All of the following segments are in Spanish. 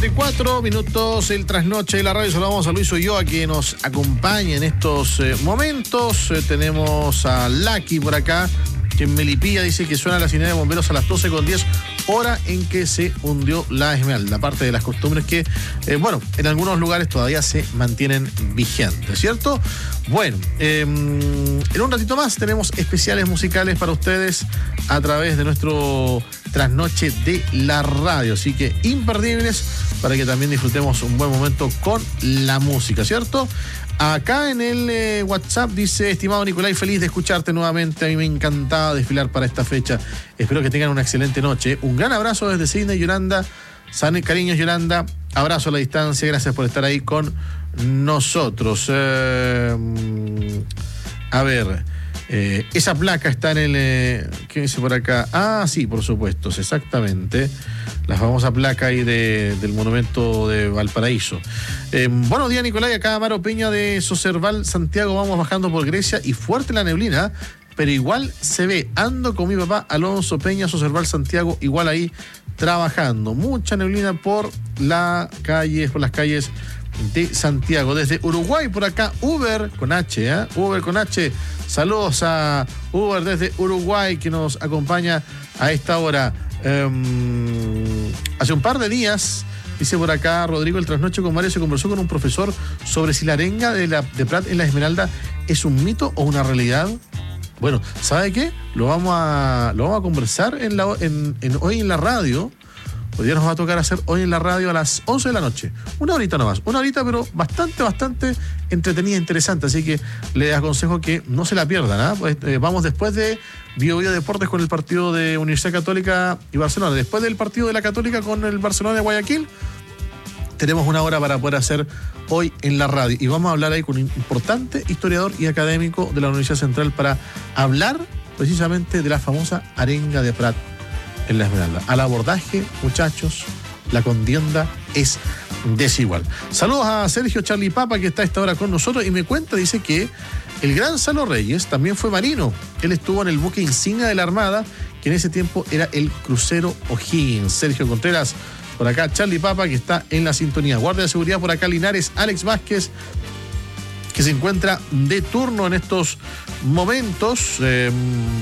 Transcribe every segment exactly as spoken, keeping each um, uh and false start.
De cuatro minutos el trasnoche de la radio. Saludamos a Luis Ulloa, que nos acompaña en estos eh, momentos. Eh, tenemos a Lucky por acá, que en Melipilla dice que suena la sirena de bomberos a las doce con diez, hora en que se hundió la Esmeralda. Parte de las costumbres que, eh, bueno, en algunos lugares todavía se mantienen vigentes, ¿cierto? Bueno, eh, en un ratito más tenemos especiales musicales para ustedes a través de nuestro trasnoche de la radio, así que imperdibles para que también disfrutemos un buen momento con la música, ¿cierto? Acá en el eh, WhatsApp dice: estimado Nicolai, feliz de escucharte nuevamente. A mí me encantaba desfilar para esta fecha. Espero que tengan una excelente noche. Un gran abrazo desde Sydney, Yolanda. San cariños, Yolanda. Abrazo a la distancia. Gracias por estar ahí con nosotros. Eh, a ver, eh, esa placa está en el... Eh, ¿qué dice por acá? Ah, sí, por supuesto, exactamente. La famosa placa ahí de, del monumento de Valparaíso. Eh, buenos días, Nicolai. Acá Amaro Peña de Socerval, Santiago. Vamos bajando por Grecia y fuerte la neblina, pero igual se ve. Ando con mi papá Alonso Peña, Socerval, Santiago, igual ahí trabajando. Mucha neblina por la calle, por las calles de Santiago. Desde Uruguay, por acá, Uber con H, ¿eh? Uber con H. Saludos a Uber desde Uruguay, que nos acompaña a esta hora. Um, hace un par de días, dice por acá Rodrigo, el trasnoche con Mario se conversó con un profesor sobre si la arenga de, la, de Prat en la Esmeralda es un mito o una realidad. Bueno, ¿sabe qué? Lo vamos a, lo vamos a conversar en la, en, en, hoy en la radio. Hoy día nos va a tocar hacer hoy en la radio a las once de la noche. Una horita nomás, una horita, pero bastante, bastante entretenida, interesante. Así que les aconsejo que no se la pierdan, ¿eh? Pues, eh, vamos después de Bio Bio Deportes con el partido de Universidad Católica y Barcelona. Después del partido de la Católica con el Barcelona de Guayaquil, tenemos una hora para poder hacer hoy en la radio. Y vamos a hablar ahí con un importante historiador y académico de la Universidad Central para hablar precisamente de la famosa arenga de Prat en la Esmeralda. Al abordaje, muchachos, la contienda es desigual. Saludos a Sergio Charlie Papa, que está a esta hora con nosotros y me cuenta, dice que el gran Salo Reyes también fue marino. Él estuvo en el buque insignia de la Armada, que en ese tiempo era el crucero O'Higgins. Sergio Contreras, por acá Charlie Papa, que está en la sintonía. Guardia de seguridad por acá Linares, Alex Vázquez, que se encuentra de turno en estos momentos. Eh,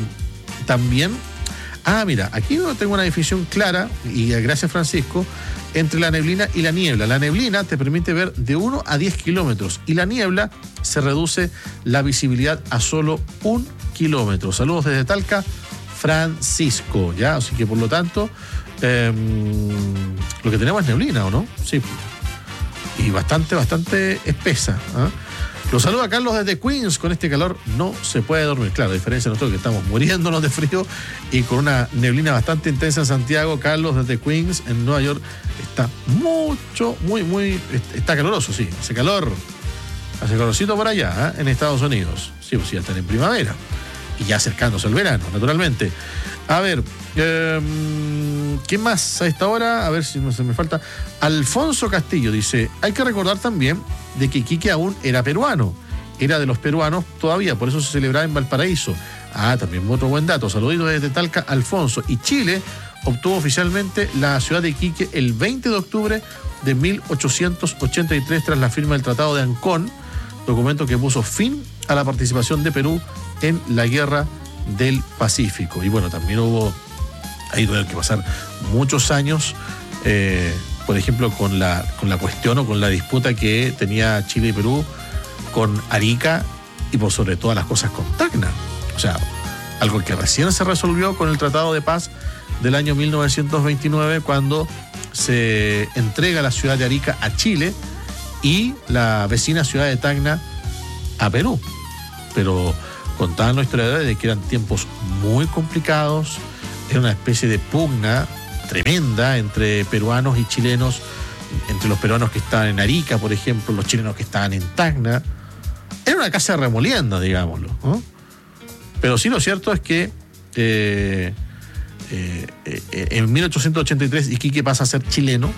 también Ah, mira, aquí tengo una definición clara, y gracias Francisco, entre la neblina y la niebla. La neblina te permite ver de uno a diez kilómetros y la niebla se reduce la visibilidad a solo un kilómetro. Saludos desde Talca, Francisco, ¿ya? Así que por lo tanto, eh, lo que tenemos es neblina, ¿o no? Sí. Y bastante, bastante espesa, ¿eh? Los saluda Carlos desde Queens. Con este calor no se puede dormir. Claro, a diferencia de nosotros que estamos muriéndonos de frío y con una neblina bastante intensa en Santiago, Carlos desde Queens, en Nueva York, está mucho, muy, muy, está caloroso, sí. Hace calor, hace calorcito por allá, ¿eh? En Estados Unidos. Sí, pues ya están en primavera y ya acercándose al verano, naturalmente. A ver, eh, ¿quién más a esta hora? A ver si no se me falta. Alfonso Castillo dice: hay que recordar también de que Iquique aún era peruano, era de los peruanos todavía, por eso se celebraba en Valparaíso. Ah, también otro buen dato. Saluditos desde Talca, Alfonso. Y Chile obtuvo oficialmente la ciudad de Iquique el veinte de octubre de mil ochocientos ochenta y tres tras la firma del Tratado de Ancón, documento que puso fin a la participación de Perú en la Guerra del Pacífico. Y bueno, también hubo, ahí tuvieron que pasar muchos años, eh, por ejemplo, con la, con la cuestión o con la disputa que tenía Chile y Perú con Arica y por sobre todas las cosas con Tacna. O sea, algo que recién se resolvió con el Tratado de Paz del año mil novecientos veintinueve, cuando se entrega la ciudad de Arica a Chile y la vecina ciudad de Tacna a Perú. Pero contaban los historiadores de que eran tiempos muy complicados, era una especie de pugna tremenda entre peruanos y chilenos, entre los peruanos que estaban en Arica, por ejemplo, los chilenos que estaban en Tacna. Era una casa de remolienda, digámoslo, ¿no? Pero sí, lo cierto es que eh, eh, eh, en mil ochocientos ochenta y tres Iquique pasa a ser chileno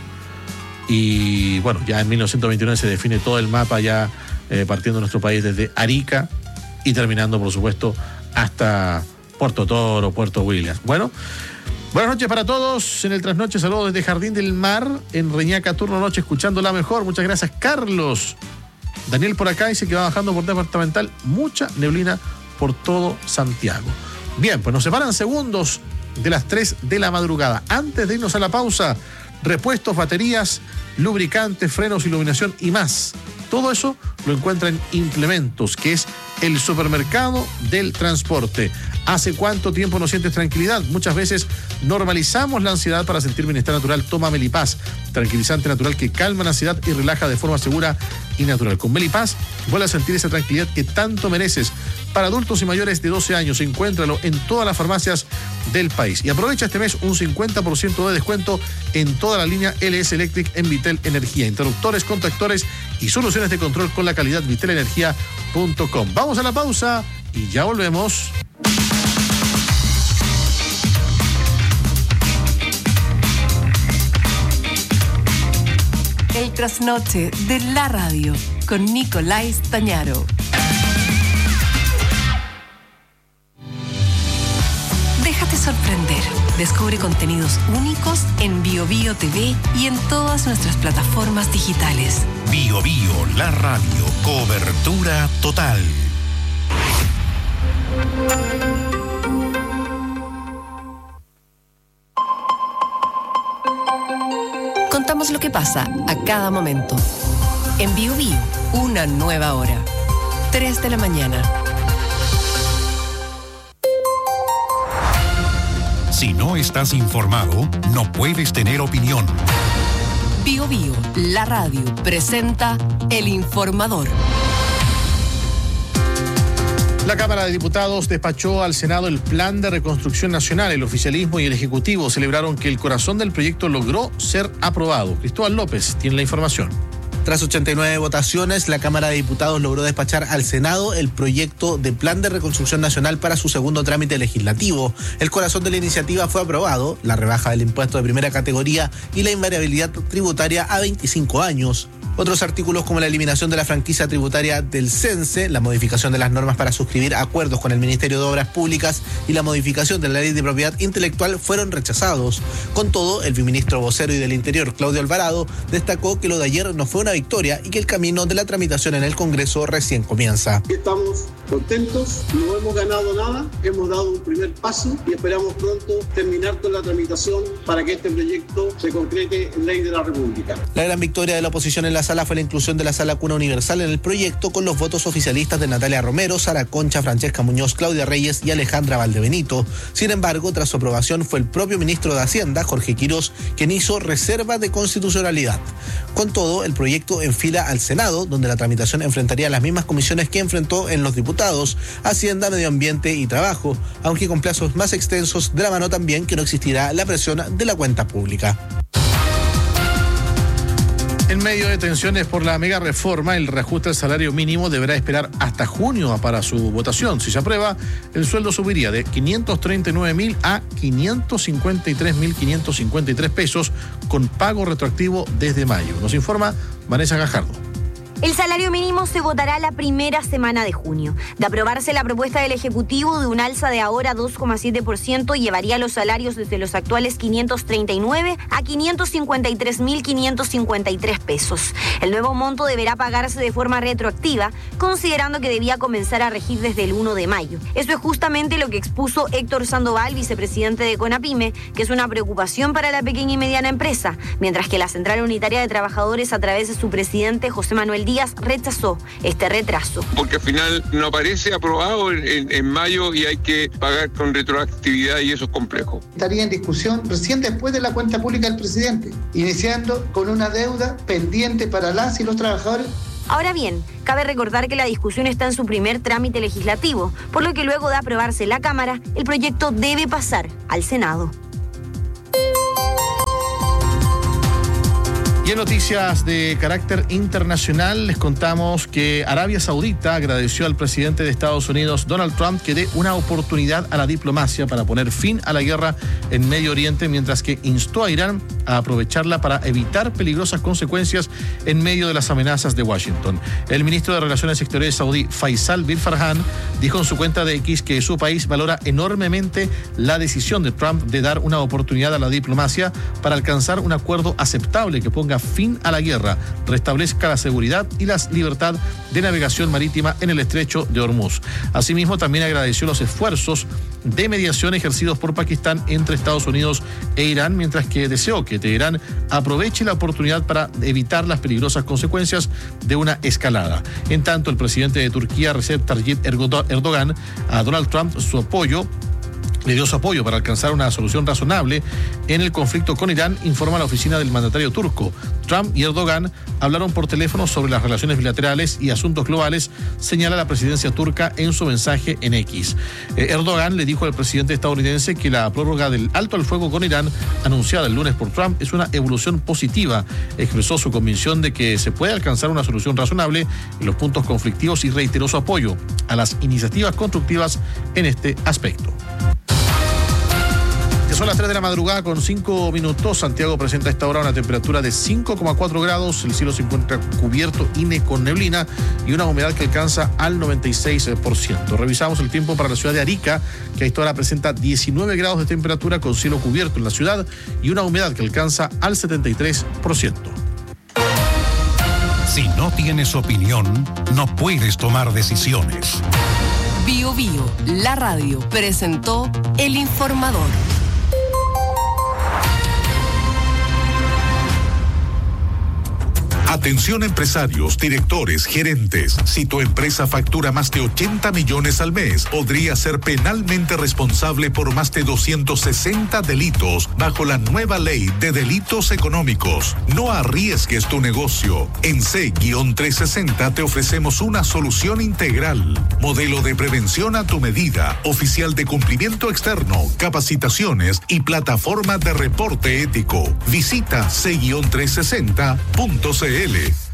y bueno, ya en mil novecientos veintinueve se define todo el mapa ya eh, partiendo de nuestro país desde Arica y terminando, por supuesto, hasta Puerto Toro, Puerto Williams. Bueno, Buenas noches para todos. En el Trasnoche, saludos desde Jardín del Mar, en Reñaca, turno noche, escuchando la mejor. Muchas gracias, Carlos. Daniel por acá dice que va bajando por departamental. Mucha neblina por todo Santiago. Bien, pues nos separan segundos de las tres de la madrugada. Antes de irnos a la pausa, repuestos, baterías, lubricantes, frenos, iluminación y más. Todo eso lo encuentra en Implementos, que es el supermercado del transporte. ¿Hace cuánto tiempo no sientes tranquilidad? Muchas veces normalizamos la ansiedad para sentir bienestar natural. Toma Melipaz, tranquilizante natural que calma la ansiedad y relaja de forma segura y natural. Con Melipaz vuelve a sentir esa tranquilidad que tanto mereces. Para adultos y mayores de doce años, encuéntralo en todas las farmacias del país. Y aprovecha este mes un cincuenta por ciento de descuento en toda la línea L S Electric en Vitel Energía. Interruptores, contactores y soluciones de control con la calidad vitel energía punto com. Vamos a la pausa y ya volvemos. El Trasnoche de la radio con Nicolás Tañaro. Déjate sorprender. Descubre contenidos únicos en Bio Bio T V y en todas nuestras plataformas digitales. Bio Bio, la radio, cobertura total. Contamos lo que pasa a cada momento. En Bio Bio, una nueva hora. tres de la mañana. Si no estás informado, no puedes tener opinión. Bio Bio, la radio, presenta El Informador. La Cámara de Diputados despachó al Senado el Plan de Reconstrucción Nacional. El oficialismo y el Ejecutivo celebraron que el corazón del proyecto logró ser aprobado. Cristóbal López tiene la información. Tras ochenta y nueve votaciones, la Cámara de Diputados logró despachar al Senado el proyecto de Plan de Reconstrucción Nacional para su segundo trámite legislativo. El corazón de la iniciativa fue aprobado, la rebaja del impuesto de primera categoría y la invariabilidad tributaria a veinticinco años. Otros artículos como la eliminación de la franquicia tributaria del CENSE, la modificación de las normas para suscribir acuerdos con el Ministerio de Obras Públicas y la modificación de la Ley de Propiedad Intelectual fueron rechazados. Con todo, el viceministro vocero y del Interior, Claudio Alvarado, destacó que lo de ayer no fue una victoria y que el camino de la tramitación en el Congreso recién comienza. Estamos contentos, no hemos ganado nada, hemos dado un primer paso y esperamos pronto terminar con la tramitación para que este proyecto se concrete en ley de la República. La gran victoria de la oposición en la sala fue la inclusión de la sala cuna universal en el proyecto con los votos oficialistas de Natalia Romero, Sara Concha, Francesca Muñoz, Claudia Reyes y Alejandra Valdebenito. Sin embargo, tras su aprobación fue el propio ministro de Hacienda, Jorge Quirós, quien hizo reserva de constitucionalidad. Con todo, el proyecto enfila al Senado, donde la tramitación enfrentaría las mismas comisiones que enfrentó en los diputados, Hacienda, Medio Ambiente y Trabajo, aunque con plazos más extensos, de la mano también que no existirá la presión de la cuenta pública. En medio de tensiones por la mega reforma, el reajuste al salario mínimo deberá esperar hasta junio para su votación. Si se aprueba, el sueldo subiría de quinientos treinta y nueve mil a quinientos cincuenta y tres mil quinientos cincuenta y tres pesos con pago retroactivo desde mayo. Nos informa Vanessa Gajardo. El salario mínimo se votará la primera semana de junio. De aprobarse la propuesta del Ejecutivo de un alza de ahora dos coma siete por ciento, llevaría los salarios desde los actuales quinientos treinta y nueve a quinientos cincuenta y tres mil quinientos cincuenta y tres pesos. El nuevo monto deberá pagarse de forma retroactiva, considerando que debía comenzar a regir desde el uno de mayo. Eso es justamente lo que expuso Héctor Sandoval, vicepresidente de CONAPYME, que es una preocupación para la pequeña y mediana empresa, mientras que la Central Unitaria de Trabajadores, a través de su presidente José Manuel Díaz, rechazó este retraso. Porque al final no aparece aprobado en, en, en mayo y hay que pagar con retroactividad y eso es complejo. Estaría en discusión recién después de la cuenta pública del presidente, iniciando con una deuda pendiente para las y los trabajadores. Ahora bien, cabe recordar que la discusión está en su primer trámite legislativo, por lo que luego de aprobarse en la Cámara, el proyecto debe pasar al Senado. Y Y en noticias de carácter internacional les contamos que Arabia Saudita agradeció al presidente de Estados Unidos, Donald Trump, que dé una oportunidad a la diplomacia para poner fin a la guerra en Medio Oriente, mientras que instó a Irán a aprovecharla para evitar peligrosas consecuencias en medio de las amenazas de Washington. El ministro de Relaciones Exteriores saudí, Faisal bin Farhan, dijo en su cuenta de X que su país valora enormemente la decisión de Trump de dar una oportunidad a la diplomacia para alcanzar un acuerdo aceptable que ponga fin a la guerra, restablezca la seguridad y la libertad de navegación marítima en el estrecho de Hormuz. Asimismo, también agradeció los esfuerzos de mediación ejercidos por Pakistán entre Estados Unidos e Irán, mientras que deseó que Teherán aproveche la oportunidad para evitar las peligrosas consecuencias de una escalada. En tanto, el presidente de Turquía, Recep Tayyip Erdogan, a Donald Trump su apoyo le dio su apoyo para alcanzar una solución razonable en el conflicto con Irán, informa la oficina del mandatario turco. Trump y Erdogan hablaron por teléfono sobre las relaciones bilaterales y asuntos globales, señala la presidencia turca en su mensaje en X. Eh, Erdogan le dijo al presidente estadounidense que la prórroga del alto al fuego con Irán, anunciada el lunes por Trump, es una evolución positiva. Expresó su convicción de que se puede alcanzar una solución razonable en los puntos conflictivos y reiteró su apoyo a las iniciativas constructivas en este aspecto. Son las tres de la madrugada con cinco minutos. Santiago presenta a esta hora una temperatura de cinco coma cuatro grados. El cielo se encuentra cubierto y con neblina y una humedad que alcanza al noventa y seis por ciento. Revisamos el tiempo para la ciudad de Arica, que a esta hora presenta diecinueve grados de temperatura con cielo cubierto en la ciudad y una humedad que alcanza al setenta y tres por ciento. Si no tienes opinión, no puedes tomar decisiones. Bio Bio, la radio, presentó El Informador. Atención empresarios, directores, gerentes. Si tu empresa factura más de ochenta millones al mes, podría ser penalmente responsable por más de doscientos sesenta delitos bajo la nueva ley de delitos económicos. No arriesgues tu negocio. En C trescientos sesenta te ofrecemos una solución integral. Modelo de prevención a tu medida, oficial de cumplimiento externo, capacitaciones y plataforma de reporte ético. Visita C trescientos sesenta punto c l.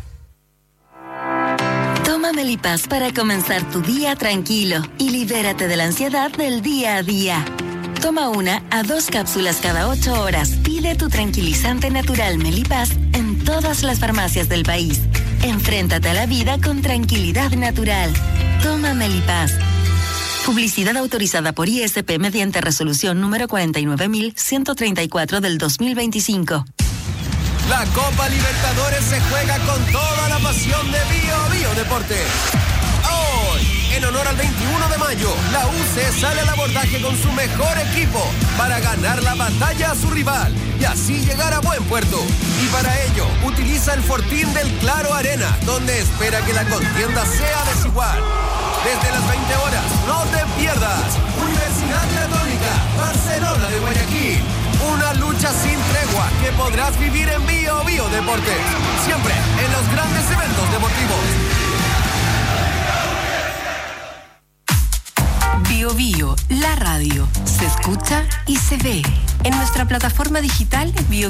Toma Melipaz para comenzar tu día tranquilo y libérate de la ansiedad del día a día. Toma una a dos cápsulas cada ocho horas. Pide tu tranquilizante natural Melipaz en todas las farmacias del país. Enfréntate a la vida con tranquilidad natural. Toma Melipaz. Publicidad autorizada por I S P mediante resolución número cuarenta y nueve mil ciento treinta y cuatro del dos mil veinticinco. La Copa Libertadores se juega con toda la pasión de Bio Bio Deportes. Hoy, en honor al veintiuno de mayo, la U C sale al abordaje con su mejor equipo para ganar la batalla a su rival y así llegar a buen puerto. Y para ello, utiliza el fortín del Claro Arena, donde espera que la contienda sea desigual. Desde las veinte horas, no te pierdas. Universidad Católica, Barcelona de Guayaquil. Una lucha sin tregua que podrás vivir en Bio Bio Deportes. Siempre en los grandes eventos deportivos. Bio Bio, la radio. Se escucha y se ve. En nuestra plataforma digital Bio